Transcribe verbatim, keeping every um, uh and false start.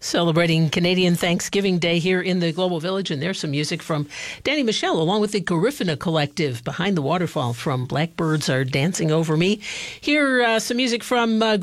Celebrating Canadian Thanksgiving Day here in the Global Village, and there's some music from Danny Michel along with the Garifuna Collective, Behind the Waterfall from Blackbirds Are Dancing Over Me. Here, uh, some music from uh,